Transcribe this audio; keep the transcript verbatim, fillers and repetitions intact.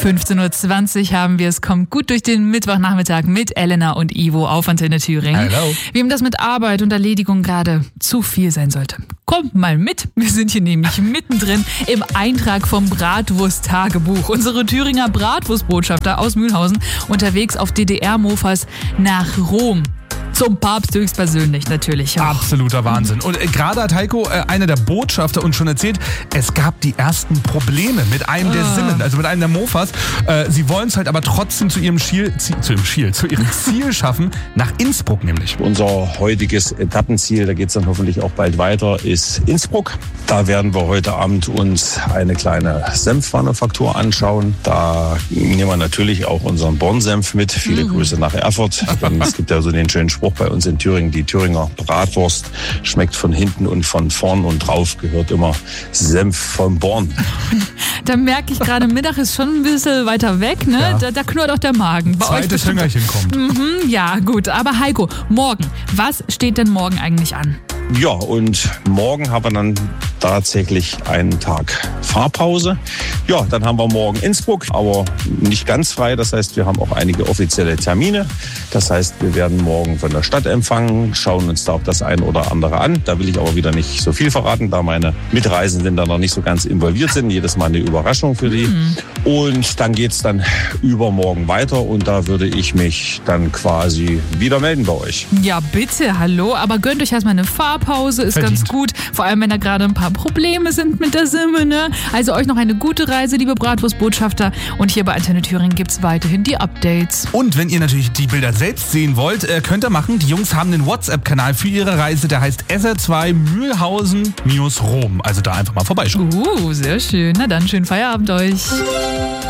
fünfzehn Uhr zwanzig haben wir es. Kommt gut durch den Mittwochnachmittag mit Elena und Ivo auf Antenne Thüringen. Hallo. Wem das mit Arbeit und Erledigung gerade zu viel sein sollte, kommt mal mit. Wir sind hier nämlich mittendrin im Eintrag vom Bratwurst-Tagebuch. Unsere Thüringer Bratwurstbotschafter aus Mühlhausen unterwegs auf D D R-Mofas nach Rom. Zum Papst höchstpersönlich natürlich. Auch. Absoluter Wahnsinn. Und äh, gerade hat Heiko, äh, einer der Botschafter, uns schon erzählt, es gab die ersten Probleme mit einem der Ah. Simmen, also mit einem der Mofas. Äh, sie wollen es halt aber trotzdem zu ihrem Ziel, zu ihrem Ziel, zu ihrem Ziel schaffen, nach Innsbruck nämlich. Unser heutiges Etappenziel, da geht es dann hoffentlich auch bald weiter, ist Innsbruck. Da werden wir heute Abend uns eine kleine Senfmanufaktur anschauen. Da nehmen wir natürlich auch unseren Bornsenf mit. Viele Mhm. Grüße nach Erfurt. Denn es gibt ja so den schönen Spruch bei uns in Thüringen, die Thüringer Bratwurst schmeckt von hinten und von vorn und drauf gehört immer Senf vom Born. Da merke ich gerade, Mittag ist schon ein bisschen weiter weg, ne? Ja. Da, da knurrt auch der Magen. Bei euch Zweites bestimmt- Hüngerchen kommt. Mhm, ja, gut. Aber Heiko, morgen. Was steht denn morgen eigentlich an? Ja, und morgen haben wir dann tatsächlich einen Tag Fahrpause. Ja, dann haben wir morgen Innsbruck, aber nicht ganz frei. Das heißt, wir haben auch einige offizielle Termine. Das heißt, wir werden morgen von der Stadt empfangen, schauen uns da auch das ein oder andere an. Da will ich aber wieder nicht so viel verraten, da meine Mitreisenden da noch nicht so ganz involviert sind. Jedes Mal eine Überraschung für die. Mhm. Und dann geht's dann übermorgen weiter und da würde ich mich dann quasi wieder melden bei euch. Ja, bitte, hallo. Aber gönnt euch erstmal eine Fahrpause, ist Verdient. ganz gut. Vor allem, wenn da gerade ein paar Probleme sind mit der Simme, ne? Also euch noch eine gute Reise, liebe Bratwurstbotschafter. Und hier bei Antenne Thüringen gibt's weiterhin die Updates. Und wenn ihr natürlich die Bilder selbst sehen wollt, äh, könnt ihr machen. Die Jungs haben einen WhatsApp-Kanal für ihre Reise, der heißt S R zwei Mühlhausen-Rom. Also da einfach mal vorbeischauen. Uh, sehr schön. Na dann, schönen Feierabend euch.